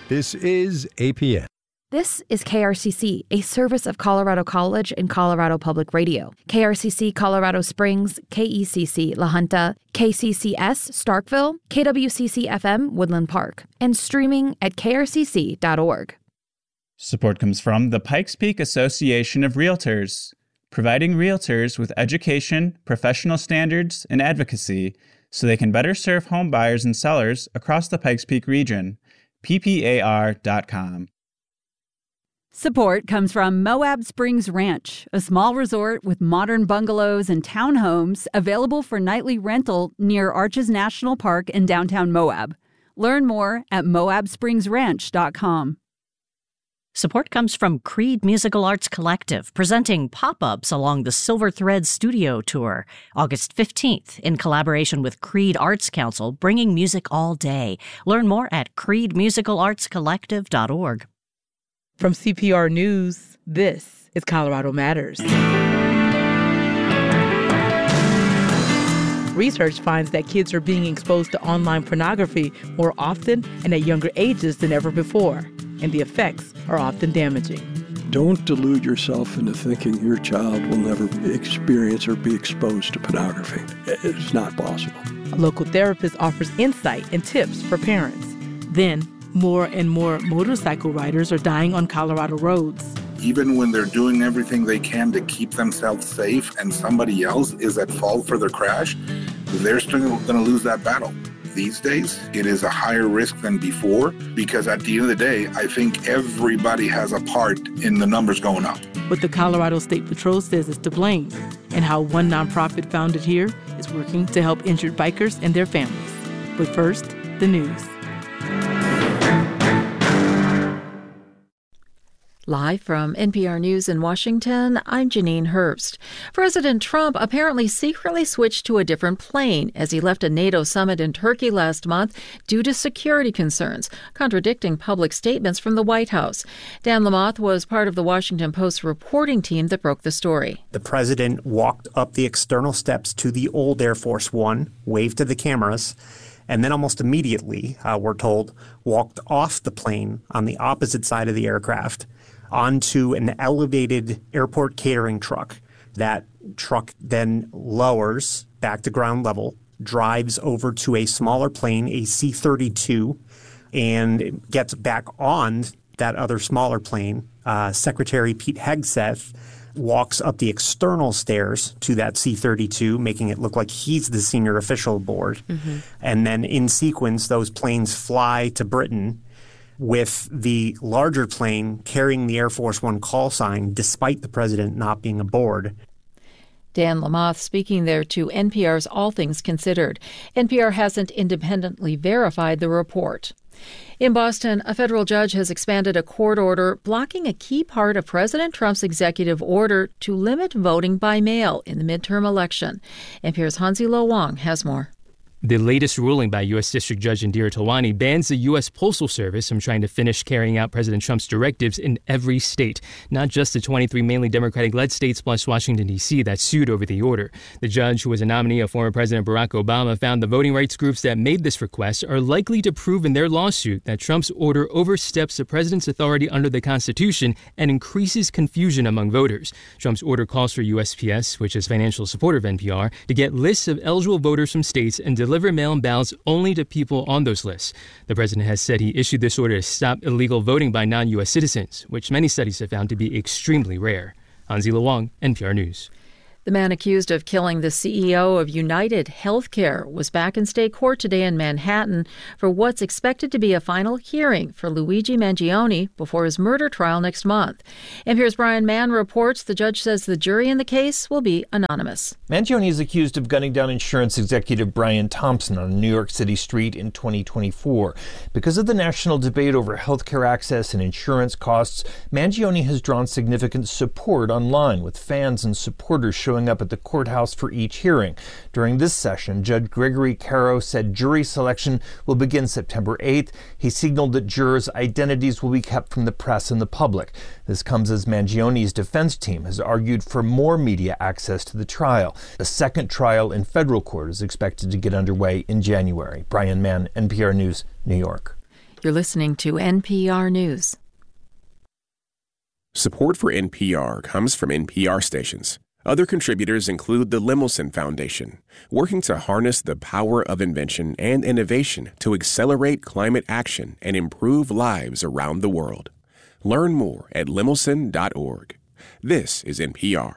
This is APN. This is KRCC, a service of Colorado College and Colorado Public Radio. KRCC Colorado Springs, KECC La Junta, KCCS Starkville, KWCC FM Woodland Park, and streaming at krcc.org. Support comes from the Pikes Peak Association of Realtors, providing realtors with education, professional standards, and advocacy so they can better serve home buyers and sellers across the Pikes Peak region. PPAR.com. Support comes from Moab Springs Ranch, a small resort with modern bungalows and townhomes available for nightly rental near Arches National Park in downtown Moab. Learn more at moabspringsranch.com. Support comes from Creed Musical Arts Collective, presenting pop-ups along the Silver Thread Studio Tour, August 15th, in collaboration with Creed Arts Council, bringing music all day. Learn more at creedmusicalartscollective.org. From CPR News, this is Colorado Matters. Research finds that kids are being exposed to online pornography more often and at younger ages than ever before, and the effects are often damaging. Don't delude yourself into thinking your child will never experience or be exposed to pornography. It's not possible. A local therapist offers insight and tips for parents. Then, more and more motorcycle riders are dying on Colorado roads. Even when they're doing everything they can to keep themselves safe and somebody else is at fault for their crash, they're still going to lose that battle. These days, it is a higher risk than before because at the end of the day, I think everybody has a part in the numbers going up. What the Colorado State Patrol says is to blame, and how one nonprofit founded here is working to help injured bikers and their families. But first, the news. Live from NPR News in Washington, I'm Janine Herbst. President Trump apparently secretly switched to a different plane as he left a NATO summit in Turkey last month due to security concerns, contradicting public statements from the White House. Dan Lamothe was part of the Washington Post reporting team that broke the story. The president walked up the external steps to the old Air Force One, waved to the cameras, and then almost immediately, we're told, walked off the plane on the opposite side of the aircraft onto an elevated airport catering truck. That truck then lowers back to ground level, drives over to a smaller plane, a C-32, and gets back on that other smaller plane. Secretary Pete Hegseth walks up the external stairs to that C-32, making it look like he's the senior official aboard. Mm-hmm. And then in sequence, those planes fly to Britain with the larger plane carrying the Air Force One call sign, despite the president not being aboard. Dan Lamothe speaking there to NPR's All Things Considered. NPR hasn't independently verified the report. In Boston, a federal judge has expanded a court order blocking a key part of President Trump's executive order to limit voting by mail in the midterm election. NPR's Hansi Lo Wang has more. The latest ruling by U.S. District Judge Indira Tawani bans the U.S. Postal Service from trying to finish carrying out President Trump's directives in every state, not just the 23 mainly Democratic-led states plus Washington, D.C. that sued over the order. The judge, who was a nominee of former President Barack Obama, found the voting rights groups that made this request are likely to prove in their lawsuit that Trump's order oversteps the president's authority under the Constitution and increases confusion among voters. Trump's order calls for USPS, which is a financial supporter of NPR, to get lists of eligible voters from states and deliver mail-in ballots only to people on those lists. The president has said he issued this order to stop illegal voting by non-U.S. citizens, which many studies have found to be extremely rare. Hansi Lo Wang, NPR News. The man accused of killing the CEO of United Healthcare was back in state court today in Manhattan for what's expected to be a final hearing for Luigi Mangione before his murder trial next month. NPR's Brian Mann reports the judge says the jury in the case will be anonymous. Mangione is accused of gunning down insurance executive Brian Thompson on a New York City street in 2024. Because of the national debate over healthcare access and insurance costs, Mangione has drawn significant support online, with fans and supporters showing up at the courthouse for each hearing. During this session, Judge Gregory Caro said jury selection will begin September 8th. He signaled that jurors' identities will be kept from the press and the public. This comes as Mangione's defense team has argued for more media access to the trial. The second trial in federal court is expected to get underway in January. Brian Mann, NPR News, New York. You're listening to NPR News. Support for NPR comes from NPR stations. Other contributors include the Lemelson Foundation, working to harness the power of invention and innovation to accelerate climate action and improve lives around the world. Learn more at lemelson.org. This is NPR.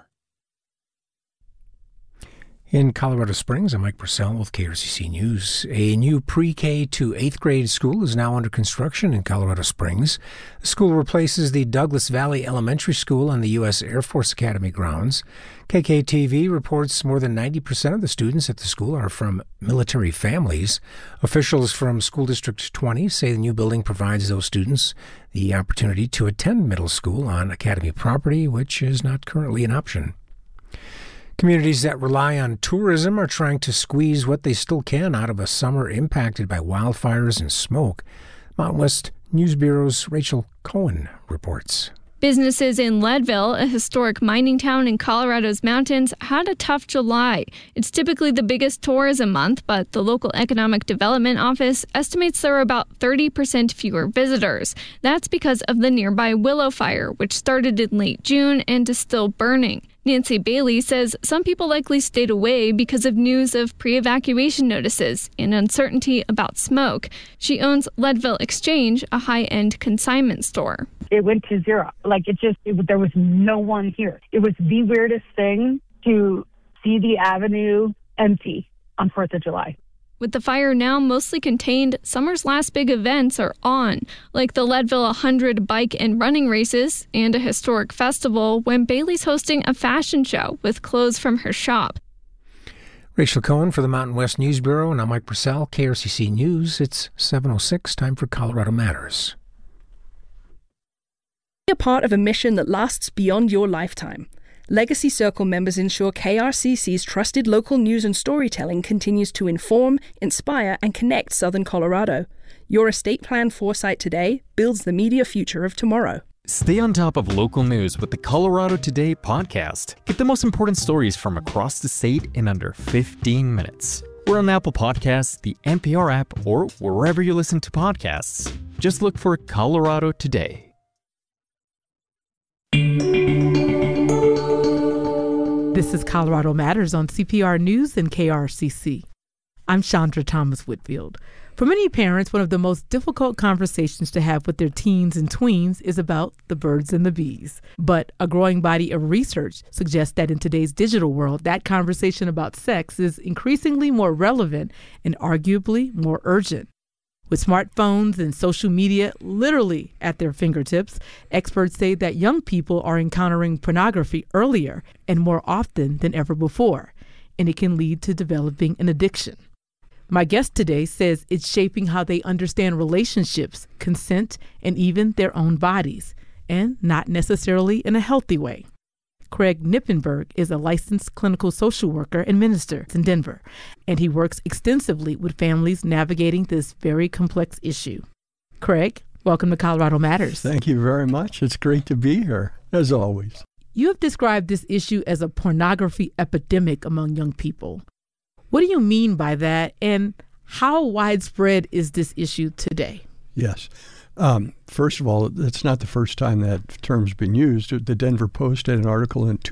In Colorado Springs, I'm Mike Purcell with KRCC News. A new pre-K to 8th grade school is now under construction in Colorado Springs. The school replaces the Douglas Valley Elementary School on the U.S. Air Force Academy grounds. KKTV reports more than 90% of the students at the school are from military families. Officials from School District 20 say the new building provides those students the opportunity to attend middle school on Academy property, which is not currently an option. Communities that rely on tourism are trying to squeeze what they still can out of a summer impacted by wildfires and smoke. Mountain West News Bureau's Rachel Cohen reports. Businesses in Leadville, a historic mining town in Colorado's mountains, had a tough July. It's typically the biggest tourism month, but the local economic development office estimates there are about 30% fewer visitors. That's because of the nearby Willow Fire, which started in late June and is still burning. Nancy Bailey says some people likely stayed away because of news of pre-evacuation notices and uncertainty about smoke. She owns Leadville Exchange, a high-end consignment store. It went to zero. There was no one here. It was the weirdest thing to see the avenue empty on 4th of July. With the fire now mostly contained, summer's last big events are on, like the Leadville 100 bike and running races and a historic festival when Bailey's hosting a fashion show with clothes from her shop. Rachel Cohen for the Mountain West News Bureau, and I'm Mike Purcell, KRCC News. It's 7:06, time for Colorado Matters. Be a part of a mission that lasts beyond your lifetime. Legacy Circle members ensure KRCC's trusted local news and storytelling continues to inform, inspire, and connect Southern Colorado. Your estate plan foresight today builds the media future of tomorrow. Stay on top of local news with the Colorado Today podcast. Get the most important stories from across the state in under 15 minutes. We're on Apple Podcasts, the NPR app, or wherever you listen to podcasts. Just look for Colorado Today. This is Colorado Matters on CPR News and KRCC. I'm Chandra Thomas Whitfield. For many parents, one of the most difficult conversations to have with their teens and tweens is about the birds and the bees. But a growing body of research suggests that in today's digital world, that conversation about sex is increasingly more relevant and arguably more urgent. With smartphones and social media literally at their fingertips, experts say that young people are encountering pornography earlier and more often than ever before, and it can lead to developing an addiction. My guest today says it's shaping how they understand relationships, consent, and even their own bodies, and not necessarily in a healthy way. Craig Knippenberg is a licensed clinical social worker and minister in Denver, and he works extensively with families navigating this very complex issue. Craig, welcome to Colorado Matters. Thank you very much. It's great to be here, as always. You have described this issue as a pornography epidemic among young people. What do you mean by that, and how widespread is this issue today? Yes. First of all, it's not the first time that term's been used. The Denver Post had an article in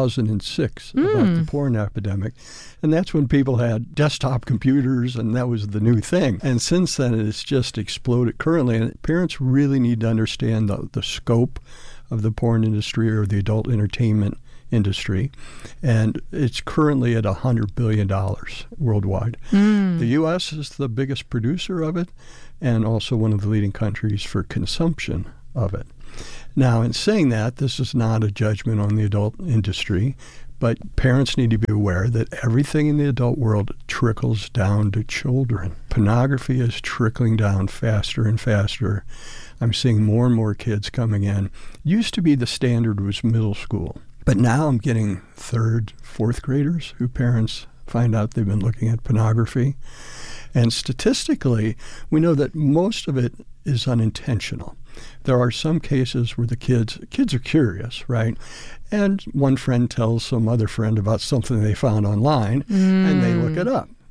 2006 about the porn epidemic, and that's when people had desktop computers, and that was the new thing. And since then, it's just exploded currently, and parents really need to understand the scope of the porn industry or the adult entertainment industry, and it's currently at $100 billion worldwide. The U.S. is the biggest producer of it and also one of the leading countries for consumption of it. Now, in saying that, this is not a judgment on the adult industry, but parents need to be aware that everything in the adult world trickles down to children. Pornography is trickling down faster and faster. I'm seeing more and more kids coming in. Used to be the standard was middle school. But now I'm getting 3rd, 4th graders who parents find out they've been looking at pornography. And statistically, we know that most of it is unintentional. There are some cases where the kids are curious, right? And one friend tells some other friend about something they found online, and they look it up.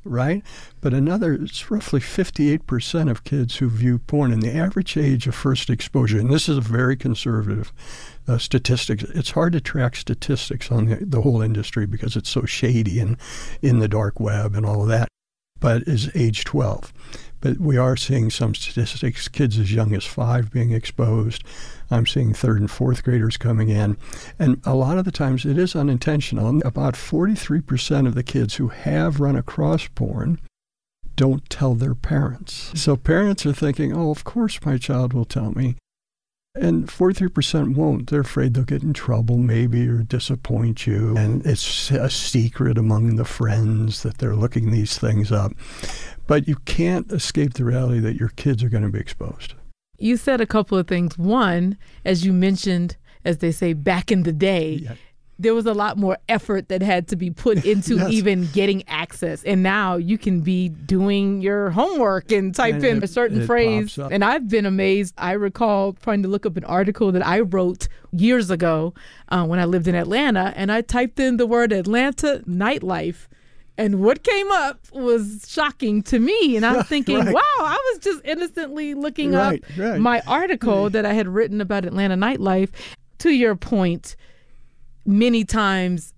right? But it's roughly 58% of kids who view porn, and the average age of first exposure, and this is a very conservative statistics. It's hard to track statistics on the whole industry because it's so shady and in the dark web and all of that, but is age 12. But we are seeing some statistics, kids as young as 5 being exposed. I'm seeing 3rd and 4th graders coming in. And a lot of the times it is unintentional. About 43% of the kids who have run across porn don't tell their parents. So parents are thinking, oh, of course my child will tell me. And 43% won't. They're afraid they'll get in trouble maybe or disappoint you. And it's a secret among the friends that they're looking these things up. But you can't escape the reality that your kids are going to be exposed. You said a couple of things. One, as you mentioned, as they say, back in the day, there was a lot more effort that had to be put into even getting access. And now you can be doing your homework and type in a certain phrase. And I've been amazed. I recall trying to look up an article that I wrote years ago when I lived in Atlanta. And I typed in the word Atlanta nightlife. And what came up was shocking to me. And I'm thinking, wow, I was just innocently looking up my article that I had written about Atlanta nightlife. To your point, many times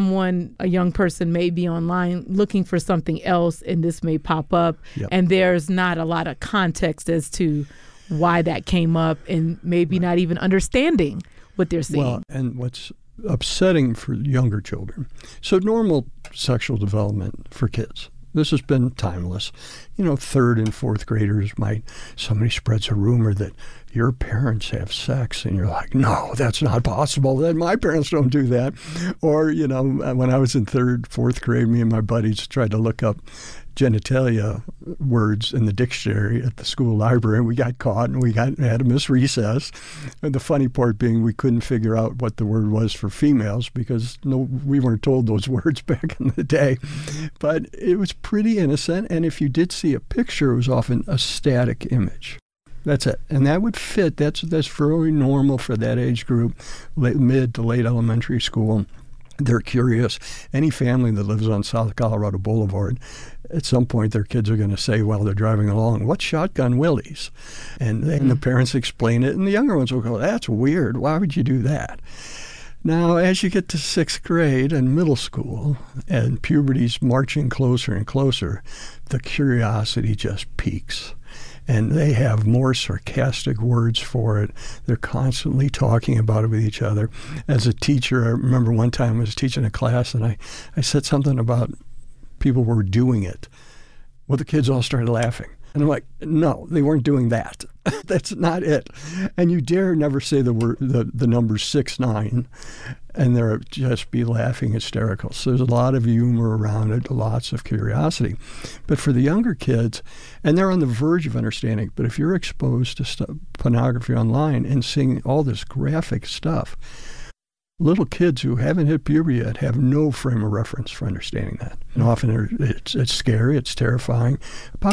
a young person may be online looking for something else, and this may pop up. And there's not a lot of context as to why that came up, and maybe not even understanding what they're seeing. Well, and what's upsetting for younger children. So normal sexual development for kids. This has been timeless. 3rd and 4th graders somebody spreads a rumor that your parents have sex, and you're like, no, that's not possible. Then my parents don't do that. Or, when I was in 3rd, 4th grade, me and my buddies tried to look up genitalia words in the dictionary at the school library, and we got caught, and had to miss recess. And the funny part being we couldn't figure out what the word was for females because we weren't told those words back in the day. But it was pretty innocent, and if you did see a picture, it was often a static image. That's it. And that would fit. That's very normal for that age group, mid to late elementary school. They're curious. Any family that lives on South Colorado Boulevard, at some point their kids are going to say while they're driving along, what's Shotgun Willie's? And the parents explain it, and the younger ones will go, that's weird. Why would you do that? Now, as you get to 6th grade and middle school, and puberty's marching closer and closer, the curiosity just peaks. And they have more sarcastic words for it. They're constantly talking about it with each other. As a teacher, I remember one time I was teaching a class, and I said something about people were doing it. Well, the kids all started laughing. And I'm like, no, they weren't doing that. That's not it. And you dare never say the word, the number 6-9, and they'll just be laughing hysterical. So there's a lot of humor around it, lots of curiosity. But for the younger kids, and they're on the verge of understanding, but if you're exposed to pornography online and seeing all this graphic stuff, little kids who haven't hit puberty yet have no frame of reference for understanding that. And often it's scary, it's terrifying. About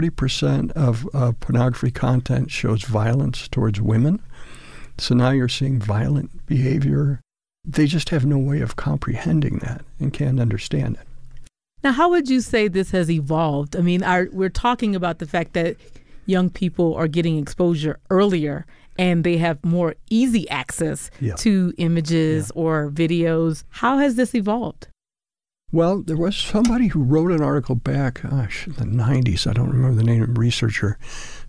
40% of pornography content shows violence towards women. So now you're seeing violent behavior. They just have no way of comprehending that and can't understand it. Now, how would you say this has evolved? I mean, we're talking about the fact that young people are getting exposure earlier, and they have more easy access to images or videos. How has this evolved? Well, there was somebody who wrote an article back, in the 90s, I don't remember the name of the researcher,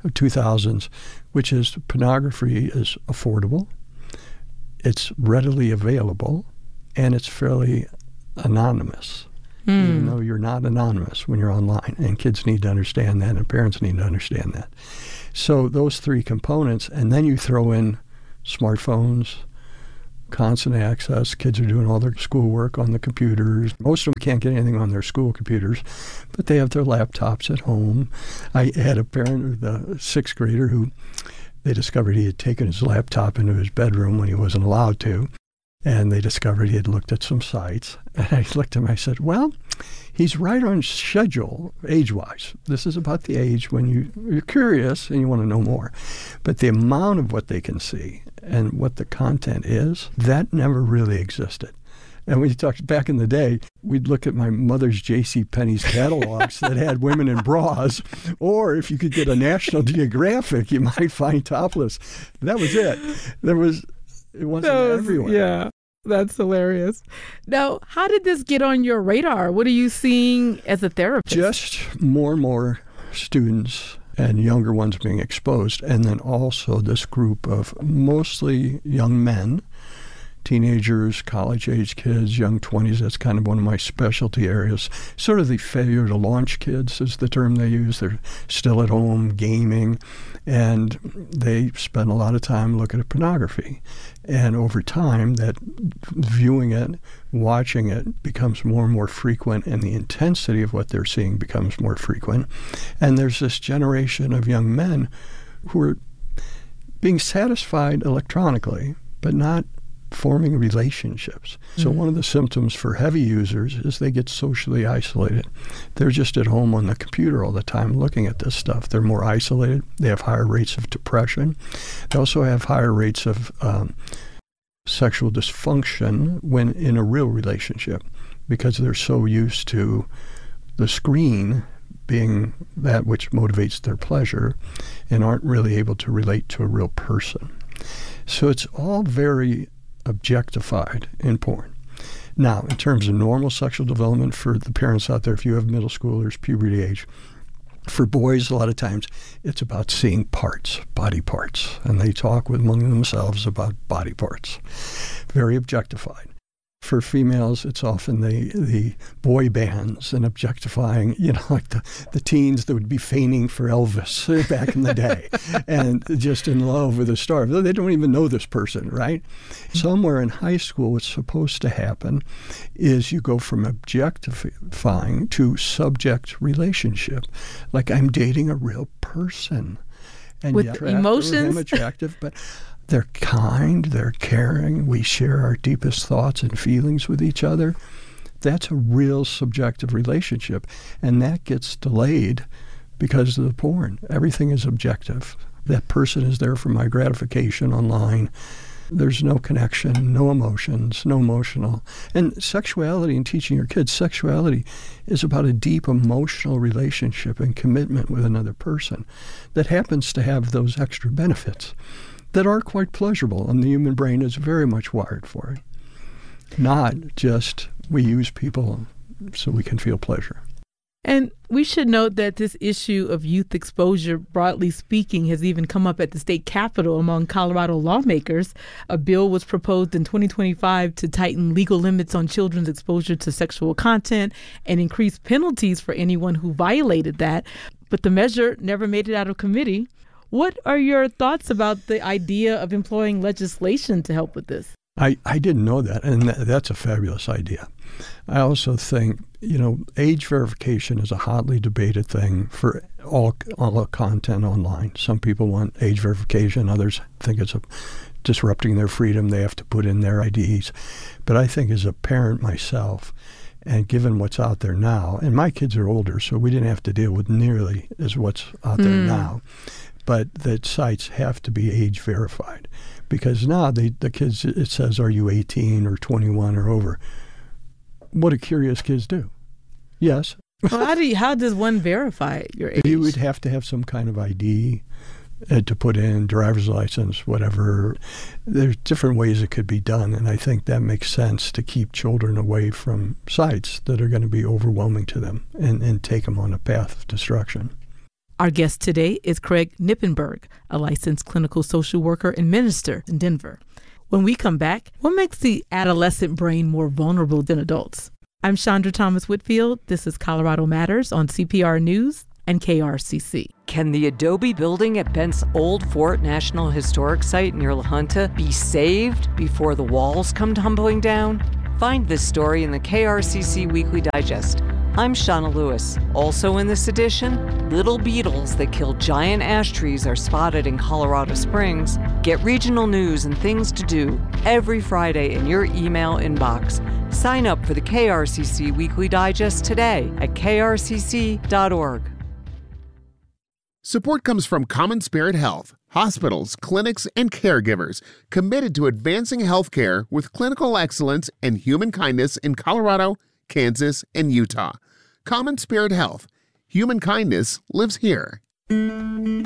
2000s, which is pornography is affordable, it's readily available, and it's fairly anonymous. Even though you're not anonymous when you're online, and kids need to understand that, and parents need to understand that. So those 3 components, and then you throw in smartphones, constant access. Kids are doing all their schoolwork on the computers. Most of them can't get anything on their school computers, but they have their laptops at home. I had a parent with a 6th grader who they discovered he had taken his laptop into his bedroom when he wasn't allowed to. And they discovered he had looked at some sites. And I looked at him, I said, well, he's right on schedule age-wise. This is about the age when you're curious and you want to know more. But the amount of what they can see and what the content is, that never really existed. And we talked back in the day, we'd look at my mother's J.C. Penney's catalogs that had women in bras, or if you could get a National Geographic, you might find topless. That was it. It wasn't everywhere. Yeah, that's hilarious. Now, how did this get on your radar? What are you seeing as a therapist? Just more and more students and younger ones being exposed, and then also this group of mostly young men, teenagers, college-age kids, young 20s. That's kind of one of my specialty areas. Sort of the failure to launch kids is the term they use. They're still at home gaming, and they spend a lot of time looking at pornography. And over time, that viewing it, watching it becomes more and more frequent, and the intensity of what they're seeing becomes more frequent. And there's this generation of young men who are being satisfied electronically, but not forming relationships. So one of the symptoms for heavy users is they get socially isolated. They're just at home on the computer all the time looking at this stuff. They're more isolated. They have higher rates of depression. They also have higher rates of sexual dysfunction when in a real relationship, because they're so used to the screen being that which motivates their pleasure and aren't really able to relate to a real person. So it's all very objectified in porn. Now, in terms of normal sexual development for the parents out there, if you have middle schoolers, puberty age, for boys, a lot of times it's about seeing parts, body parts, and they talk among themselves about body parts. Very objectified. For females, it's often the boy bands and objectifying, like the teens that would be feigning for Elvis back in the day and just in love with a star. They don't even know this person, right? Somewhere in high school, what's supposed to happen is you go from objectifying to subject relationship. Like I'm dating a real person. And with emotions? I'm attractive, but they're kind, they're caring, we share our deepest thoughts and feelings with each other. That's a real subjective relationship, and that gets delayed because of the porn. Everything is objective. That person is there for my gratification online. There's no connection, no emotions, no emotional. And sexuality, and teaching your kids, sexuality is about a deep emotional relationship and commitment with another person that happens to have those extra benefits that are quite pleasurable, and the human brain is very much wired for it. Not just we use people so we can feel pleasure. And we should note that this issue of youth exposure, broadly speaking, has even come up at the state capitol among Colorado lawmakers. A bill was proposed in 2025 to tighten legal limits on children's exposure to sexual content and increase penalties for anyone who violated that. But the measure never made it out of committee. What are your thoughts about the idea of employing legislation to help with this? I didn't know that, and that's a fabulous idea. I also think, age verification is a hotly debated thing for all content online. Some people want age verification. Others think it's disrupting their freedom. They have to put in their IDs. But I think as a parent myself, and given what's out there now, and my kids are older, so we didn't have to deal with nearly as what's out there now, but that sites have to be age verified. Because now the kids, it says, are you 18 or 21 or over? What do curious kids do? Yes. Well, how does one verify your age? You would have to have some kind of ID to put in, driver's license, whatever. There's different ways it could be done, and I think that makes sense to keep children away from sites that are going to be overwhelming to them and take them on a path of destruction. Our guest today is Craig Knippenberg, a licensed clinical social worker and minister in Denver. When we come back, what makes the adolescent brain more vulnerable than adults? I'm Chandra Thomas Whitfield. This is Colorado Matters on CPR News and KRCC. Can the Adobe building at Bent's Old Fort National Historic Site near La Junta be saved before the walls come tumbling down? Find this story in the KRCC Weekly Digest. I'm Shauna Lewis. Also in this edition, little beetles that kill giant ash trees are spotted in Colorado Springs. Get regional news and things to do every Friday in your email inbox. Sign up for the KRCC Weekly Digest today at krcc.org. Support comes from Common Spirit Health, hospitals, clinics, and caregivers committed to advancing healthcare with clinical excellence and human kindness in Colorado, Kansas, and Utah. Common Spirit Health. Human kindness lives here.